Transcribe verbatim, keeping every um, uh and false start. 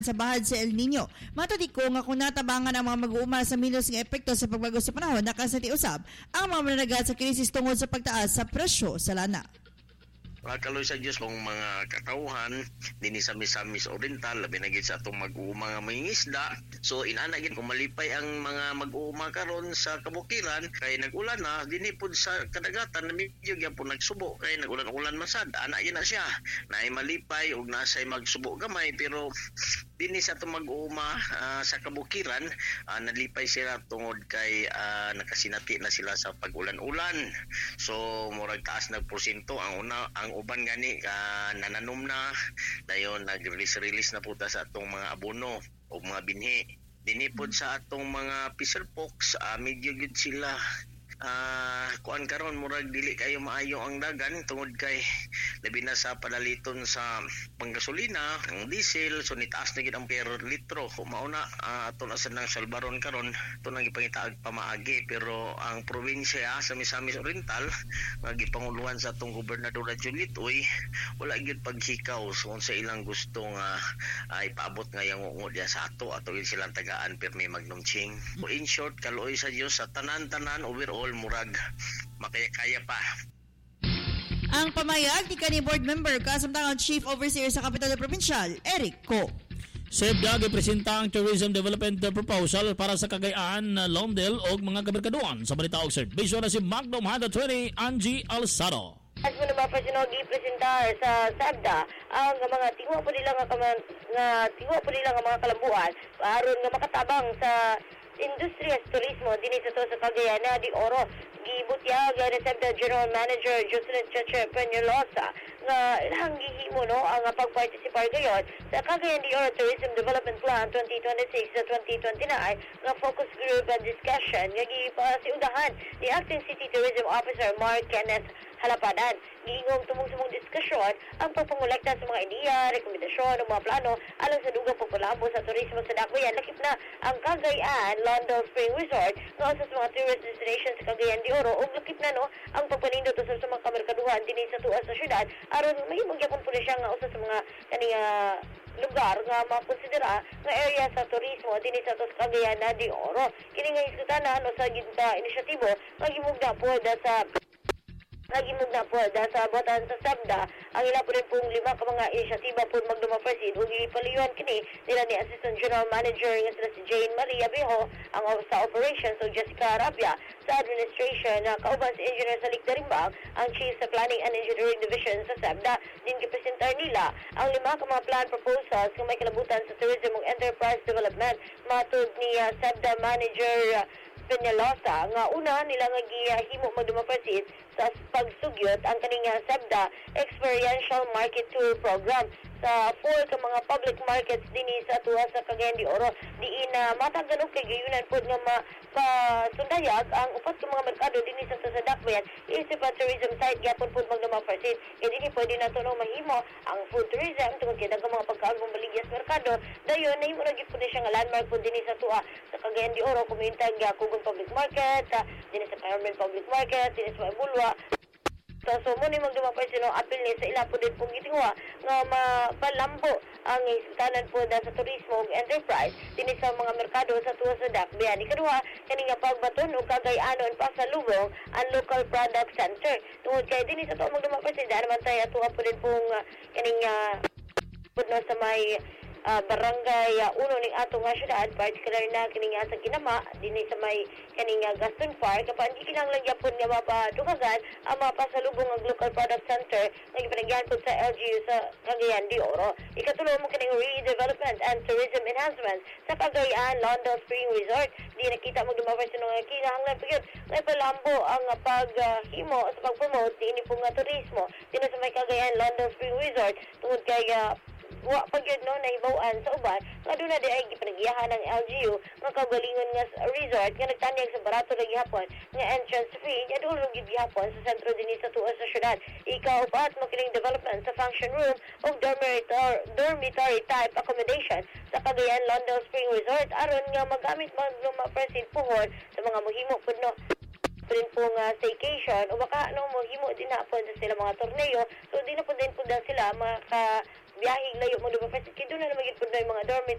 sa bahad sa El Nino. Matutiko nga kung natabangan ang mga mag-uuma sa minus nga epekto sa pagbago sa panahon, nakasati usab ang mga mananagat sa krisis tungod sa pagtaas sa presyo sa lana. Kaloy sa Diyos kung mga katauhan dinhi sa Misamis Oriental labi na gid sa atong mag-uuma nga mangingisda. So inanagin kung malipay ang mga mag-uuma karon sa kabukiran kay nag-ulan na dinhi pud sa kadagatan na medyo gyapon nagsubo kay nag-ulan-ulan masad. Ana gyud na siya. Naay malipay ug nasay magsubo gamay pero dinhi sa atong mag-uuma uh, sa kabukiran uh, nalipay sila tungod kay uh, nakasinati na sila sa pag-ulan-ulan. So murag taas na porsyento ang una ang uban gani uh, nananom na dayon nag-release-release na puta sa atong mga abono o mga binhi. Dinipod sa atong mga piselpox, uh, medyo gud sila uh, kuan karon murag dili kayo maayo ang dagan tungod kay labi na sa palaliton sa panggasolina, ang diesel, so nitaas na gid ang per litro. Kung mauna uh, ato na sa nang salbaron karon to nang ipangitaag pamaagi pero ang probinsya sa Misamis Oriental nga gipanguluhan sa atong gobernador Juliet Uy wala gyud paghikaw so sa ilang gusto nga ay uh, paabot nga yang ungod dia sa ato ato gid silang tagaan permi magnumching. So in short kaluoy sa Dios sa tanan-tanan overall murag makaya-kaya pa. Ang pamayag ni kani board member kasamtangan Chief Overseer sa Kapital Provincial, Eric Co. SEBDA gipresenta ang Tourism Development Proposal para sa Cagayan, Lomdale o mga kabarkaduan. Sa balita og serbisyo na si Magnum Honda twenty, Angie Alzado. As mo naman pa sinog i-presentar sa SEBDA ang mga tingwa po nila nga, kaman, nga tingwa po nila nga mga kalambuan aron nga makatabang sa industriya sa turismo dinhi sa to sa Cagayan de Oro. Gibutyag ni SEBDA General Manager Jocelyn Cheche Peñalosa nga ilang gihimo no ang pagpartisipar gayon sa Cagayan de Oro Tourism Development Plan twenty twenty-six to twenty twenty-nine nga focus group and discussion nga gipasiudahan ni Acting City Tourism Officer Mark Kenneth Halapadan. Giingong tumong-sumong diskusyon ang pagpangolekta sa mga ideya, rekomendasyon o mga plano alang sa dugang pagpalabo sa turismo sa Dakbayan. Lakip na ang Cagayan London Spring Resort nga sa mga tourist destinations sa Cagayan de Oro ug lakip na no ang pagpanindot sa mga kamerkaduhan dinhi sa tuwa sa syudad aron mahimong gyapon po siya nga usa sa mga kaniya lugar nga makonsidera nga area sa turismo dinhi sa tos Cagayan de Oro. Kini nga isgutanan o sa ginta inisyatibo nga gimugda po sa nagimog na po dahil sa botan sa SEBDA ang ila po rin pong lima ka mga inisyatiba po magdumapersid ug ipaliyuan kini nila ni Assistant General Manager nga sila si Jane Maria Beho ang sa operations o Jessica Arabia sa administration na kauban si Engineer Salik Darimbang ang Chief sa Planning and Engineering Division sa SEBDA. Din gipresentar nila ang lima ka mga plan proposals nga may kalabutan sa tourism ug enterprise development matud ni uh, SEBDA Manager uh, Peñalosa nga una nila nga gihimo magdumapersid sa pagsugyot ang kaning SEBDA Experiential Market Tour Program sa four ka mga public markets dinhi sa tuwa sa Cagayan de Oro. Diin na uh, mataganog kay gayunan pod nga mapasundayag ang upat ka mga merkado dinhi sa sa Dakbayan isip at tourism site gyapon pod magdumapersid. Kay dinhi pwede na to no mahimo ang food tourism tungod kay daghang mga pagkaagong baligya sa merkado. Dayon nahimo na gyud pod siya nga landmark pod dinhi sa tuwa sa Cagayan de Oro kumintag Kugon Public Market, uh, dinhi sa Carmen Public Market, dinhi sa Bulwa. So, so muna yung magdumapay sino apil ni sa ila po din pong gitingwa nga mapalambo ang isutanan po da sa turismo ug enterprise dinhi sa mga merkado sa tuwa sa Dakbayan. Ikaduha, kani nga pagbaton ug kagayanon pa sa lubong ang local product center. Tungod kay dinhi sa tuwa magdumapay sila naman tayo tuwa po din pong uh, kaning uh, pudno sa may Uh, barangay uh, uno ning ato nga syudad particular na kining sa Kinama dinhi sa may kaning uh, Gaston Park kapag kinahanglan gyapon nga mapadugagan ang mapasalubong ang local product center nga gipanagyan pod sa L G U sa Cagayan de Oro. Ikatulo mo kining redevelopment and tourism enhancement sa Cagayan London Spring Resort. Di nakita mo dumapay sa nga kinahanglan pagid nga palambo ang uh, paghimo uh, sa pag-promote dinhi po nga turismo dinhi sa may Cagayan London Spring Resort tungod kay uh, wa pagyud no nahibaw-an sa uban nga doon na di ay gipanagyahan ng L G U nga kaugalingon nga resort nga nagtanyag sa barato na gihapon nga entrance fee nga doon gid gihapon sa sentro dinhi sa tuwa sa syudad. Ikaw upat mo kining development sa function room ug dormitory dormitory type accommodation sa Cagayan London Spring Resort aron nga magamit man mapresid puhon sa mga mohimo pud no rin pong uh, staycation o baka ano mohimo din na po sa sila mga torneo so di na po din po sila maka biyahing layo mo dumapas kay doon na naman gid pud mga dormitory